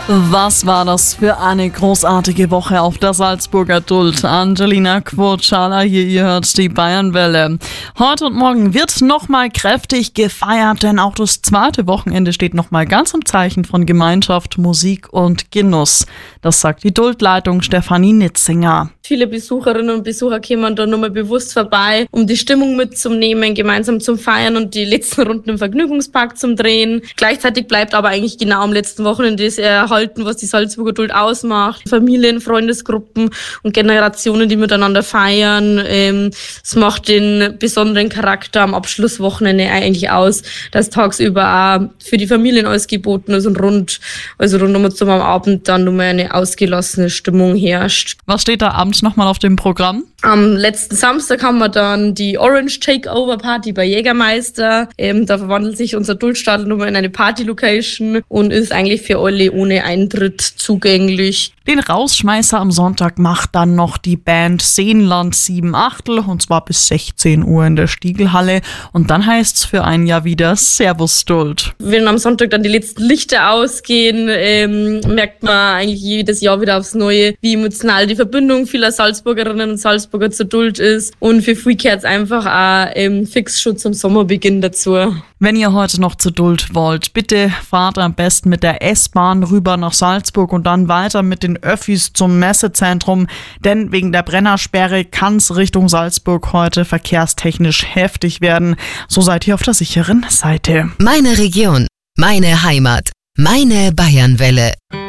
Was war das für eine großartige Woche auf der Salzburger Duld? Angelina Quotschala hier, ihr hört die Bayernwelle. Heute und morgen wird nochmal kräftig gefeiert, denn auch das zweite Wochenende steht nochmal ganz im Zeichen von Gemeinschaft, Musik und Genuss. Das sagt die Duldleitung Stefanie Nitzinger. Viele Besucherinnen und Besucher kommen da nochmal bewusst vorbei, um die Stimmung mitzunehmen, gemeinsam zum Feiern und die letzten Runden im Vergnügungspark zum Drehen. Gleichzeitig bleibt aber eigentlich genau am letzten Wochenende das erhalten, was die Salzburger Duld ausmacht. Familien, Freundesgruppen und Generationen, die miteinander feiern. Es macht den besonderen Charakter am Abschlusswochenende eigentlich aus, dass tagsüber auch für die Familien alles geboten ist und rund zum Abend dann nochmal eine ausgelassene Stimmung herrscht. Was steht da abends nochmal auf dem Programm? Am letzten Samstag haben wir dann die Orange Takeover Party bei Jägermeister. Da verwandelt sich unser Duldstadel nochmal in eine Party-Location und ist eigentlich für alle ohne Eintritt zugänglich. Den Rausschmeißer am Sonntag macht dann noch die Band Seenland 7/8, und zwar bis 16 Uhr in der Stiegelhalle. Und dann heißt's für ein Jahr wieder Servus Duld. Wenn am Sonntag dann die letzten Lichter ausgehen, merkt man eigentlich jedes Jahr wieder aufs Neue, wie emotional die Verbindung vieler Salzburgerinnen und Salzburger zur Duld ist. Und für viele gehört's einfach auch fix schon zum Sommerbeginn dazu. Wenn ihr heute noch zur Duld wollt, bitte fahrt am besten mit der S-Bahn rüber nach Salzburg und dann weiter mit den Öffis zum Messezentrum, denn wegen der Brennersperre kann es Richtung Salzburg heute verkehrstechnisch heftig werden. So seid ihr auf der sicheren Seite. Meine Region, meine Heimat, meine Bayernwelle.